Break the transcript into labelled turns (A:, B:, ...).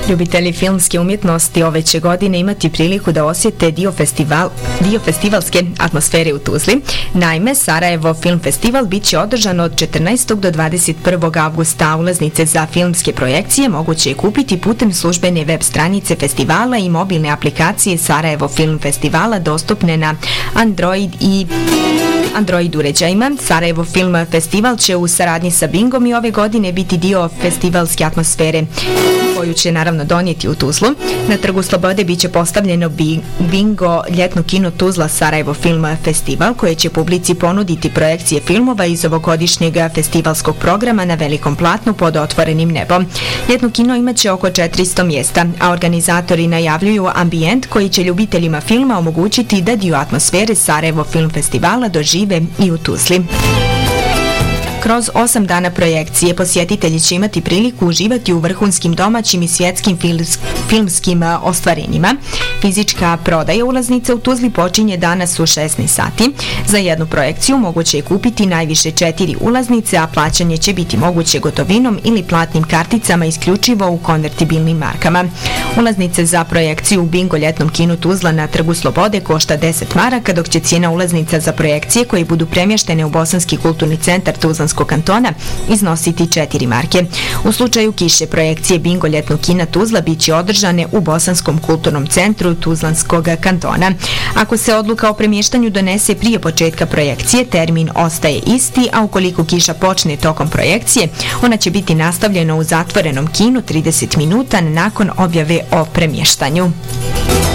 A: Ljubitelji filmske umjetnosti ove će godine imati priliku da osjete dio festivalske atmosfere u Tuzli. Naime, Sarajevo Film Festival bit će održan od 14. do 21. avgusta. Ulaznice za filmske projekcije moguće je kupiti putem službene web stranice festivala i mobilne aplikacije Sarajevo Film Festivala dostupne na Android uređajima. Sarajevo Film Festival će u saradnji sa Bingom i ove godine biti dio festivalske atmosfere koju će naravno donijeti u Tuzlu. Na Trgu Slobode bit će postavljeno Bingo ljetno kino Tuzla Sarajevo Film Festival koje će publici ponuditi projekcije filmova iz ovogodišnjeg festivalskog programa na velikom platnu pod otvorenim nebom. Ljetno kino imaće oko 400 mjesta, a organizatori najavljuju ambijent koji će ljubiteljima filma omogućiti da dio atmosfere Sarajevo Film Festivala dožive i u Tuzli. Kroz 8 dana projekcije posjetitelji će imati priliku uživati u vrhunskim domaćim i svjetskim filmskim ostvarenjima. Fizička prodaja ulaznica u Tuzli počinje danas u 16 sati. Za jednu projekciju moguće je kupiti najviše 4 ulaznice, a plaćanje će biti moguće gotovinom ili platnim karticama isključivo u konvertibilnim markama. Ulaznice za projekciju u Bingo ljetnom kinu Tuzla na Trgu Slobode košta 10 maraka, dok će cijena ulaznica za projekcije koje budu premještene u Bosanski kulturni centar Tuzlanskog kantona iznositi 4 marke. U slučaju kiše projekcije Bingo ljetnog kina Tuzla bit će održane u Bosanskom kulturnom centru Tuzlanskog kantona. Ako se odluka o premještanju donese prije početka projekcije, termin ostaje isti, a ukoliko kiša počne tokom projekcije, ona će biti nastavljena u zatvorenom kinu 30 minuta nakon objave o premještanju.